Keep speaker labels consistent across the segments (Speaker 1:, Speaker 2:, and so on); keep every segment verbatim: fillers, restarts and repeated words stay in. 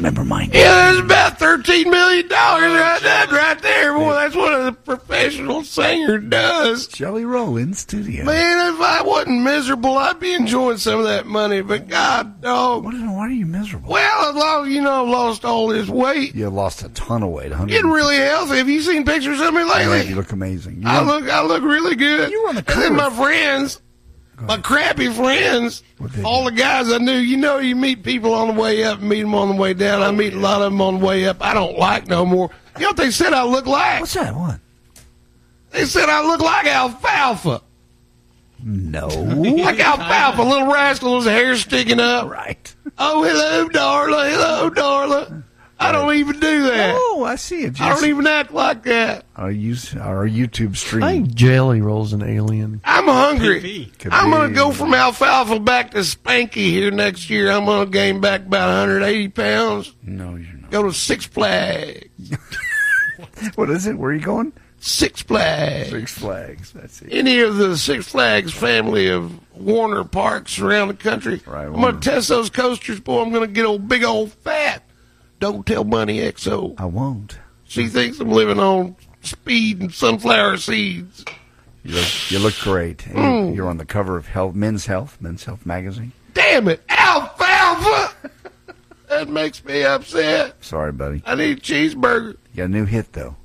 Speaker 1: remember mine.
Speaker 2: Yeah, there's about thirteen million dollars right there, right there. Boy, that's what a professional singer does.
Speaker 1: Jelly Roll in studio.
Speaker 2: Man, if I wasn't miserable, I'd be enjoying some of that money. But God, dog.
Speaker 1: What, why are you miserable?
Speaker 2: Well, I've lost, you know, I've lost all this weight.
Speaker 1: You lost a ton of weight.
Speaker 2: Getting really healthy. Have you seen pictures of me lately?
Speaker 1: Yeah, you look amazing. You
Speaker 2: I
Speaker 1: know,
Speaker 2: look, I look really good.
Speaker 1: You were on the
Speaker 2: And
Speaker 1: cover.
Speaker 2: then my friends, my crappy friends, all the guys I knew, you know, you meet people on the way up, meet them on the way down. I meet a lot of them on the way up. I don't like no more. You know what they said I look like?
Speaker 1: What's that? What?
Speaker 2: They said I look like alfalfa.
Speaker 1: No.
Speaker 2: Like alfalfa, little rascal with his hair sticking up.
Speaker 1: Right.
Speaker 2: Oh, hello, Darla. Hello, Darla. I don't even do that.
Speaker 1: Oh, I see it.
Speaker 2: I don't even act like that.
Speaker 1: Our, use, our YouTube stream.
Speaker 3: I think Jelly Roll's an alien.
Speaker 2: I'm hungry.
Speaker 4: Could be.
Speaker 1: Could
Speaker 2: I'm
Speaker 1: be.
Speaker 2: going to go from alfalfa back to Spanky here next year. I'm going to gain back about one hundred eighty pounds.
Speaker 1: No, you're not.
Speaker 2: Go to Six Flags.
Speaker 1: What is it? Where are you going?
Speaker 2: Six Flags.
Speaker 1: Six Flags. That's it.
Speaker 2: Any of the Six Flags family of Warner parks around the country.
Speaker 1: Right,
Speaker 2: I'm
Speaker 1: Warner.
Speaker 2: going to test those coasters, boy. I'm going to get old big old fat. Don't tell Money X O.
Speaker 1: I won't.
Speaker 2: She thinks I'm living on speed and sunflower seeds.
Speaker 1: You look, you look great. And
Speaker 2: Mm.
Speaker 1: You're on the cover of Health, Men's Health, Men's Health magazine.
Speaker 2: Damn it, alfalfa! That makes me upset.
Speaker 1: Sorry, buddy.
Speaker 2: I need a cheeseburger.
Speaker 1: You got a new hit, though.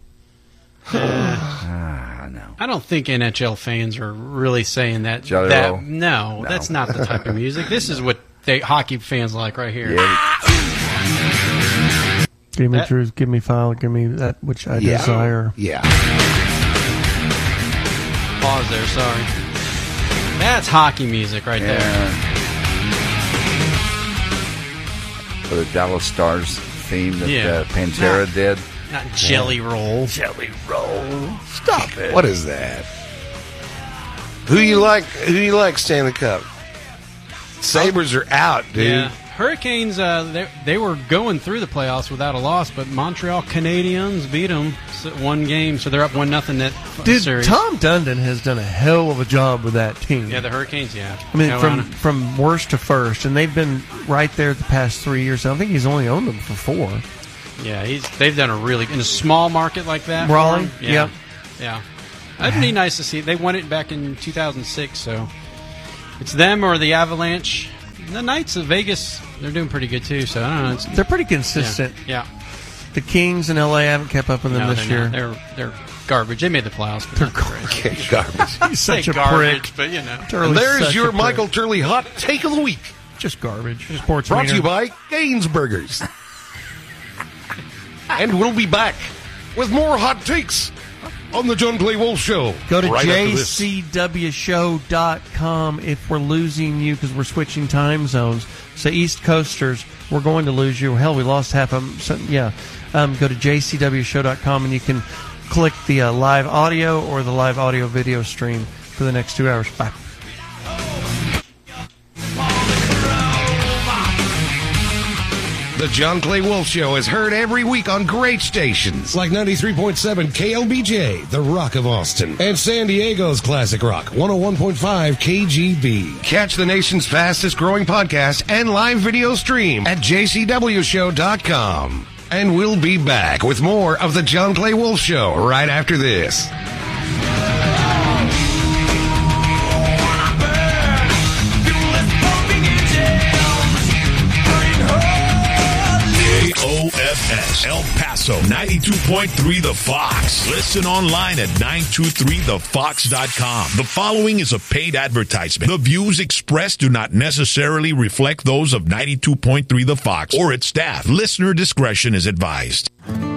Speaker 1: ah, I know.
Speaker 4: I don't think N H L fans are really saying that.
Speaker 1: Jelly
Speaker 4: that
Speaker 1: roll?
Speaker 4: no,
Speaker 1: No.
Speaker 4: that's not the type of music. This is what they hockey fans like right here.
Speaker 1: Yeah,
Speaker 3: Give me
Speaker 4: That-
Speaker 3: truth, give me file, give me that which I
Speaker 2: Yeah.
Speaker 3: desire.
Speaker 2: Yeah.
Speaker 4: Pause there. Sorry. That's hockey music right there.
Speaker 1: yeah. For the Dallas Stars theme that
Speaker 4: Yeah.
Speaker 1: uh, Pantera
Speaker 4: Not-
Speaker 1: did.
Speaker 4: Not Jelly Roll.
Speaker 1: Jelly Roll. Stop it.
Speaker 2: What is that? Who you like? Who you like? Stanley Cup. Sabres are out, dude.
Speaker 4: Yeah. Hurricanes, uh, they, they were going through the playoffs without a loss, but Montreal Canadiens beat them one game, so they're up one nothing that
Speaker 3: Dude,
Speaker 4: series.
Speaker 3: Tom Dundon has done a hell of a job with that team.
Speaker 4: Yeah, the Hurricanes, yeah.
Speaker 3: I mean,
Speaker 4: Carolina.
Speaker 3: from from worst to first, and they've been right there the past three years. I think he's only owned them for four.
Speaker 4: Yeah, he's they've done a really in a small market like that. for
Speaker 3: Raleigh?
Speaker 4: him, Yeah,
Speaker 3: Yep.
Speaker 4: yeah. That'd be nice to see. They won it back in two thousand six, so it's them or the Avalanche. The Knights of Vegas, they're doing pretty good too. So I don't know. It's,
Speaker 3: They're pretty consistent.
Speaker 4: yeah,
Speaker 3: The Kings in L A haven't kept up with them
Speaker 4: no,
Speaker 3: this
Speaker 4: they're
Speaker 3: year.
Speaker 4: not. They're they're garbage. They made the playoffs. But
Speaker 3: They're
Speaker 4: not great.
Speaker 2: Okay, garbage.
Speaker 3: He's such
Speaker 4: Say
Speaker 3: a
Speaker 4: garbage,
Speaker 3: prick.
Speaker 4: but you know.
Speaker 3: Turley's
Speaker 2: And there's
Speaker 3: such
Speaker 2: your
Speaker 3: a prick.
Speaker 2: Michael Turley hot take of the week.
Speaker 3: Just garbage. Sports
Speaker 2: Brought to you
Speaker 3: wiener.
Speaker 2: by Gainsburgers. And we'll be back with more hot takes on the John Clay Wolf Show.
Speaker 3: Go to
Speaker 2: right after
Speaker 3: j
Speaker 2: this.
Speaker 3: c w show dot com if we're losing you because we're switching time zones. So East Coasters, we're going to lose you. Hell, we lost half of them. So, yeah. Um, go to j c w show dot com and you can click the uh, live audio or the live audio video stream for the next two hours. Bye.
Speaker 2: The John Clay Wolf Show is heard every week on great stations like ninety-three point seven K L B J, The Rock of Austin, and San Diego's Classic Rock, one oh one point five K G B. Catch the nation's fastest growing podcast and live video stream at j c w show dot com. And we'll be back with more of The John Clay Wolf Show right after this.
Speaker 5: O F S El Paso ninety-two point three The Fox. Listen online at nine two three the fox dot com. The following is a paid advertisement. The views expressed do not necessarily reflect those of ninety-two point three The Fox or its staff. Listener discretion is advised.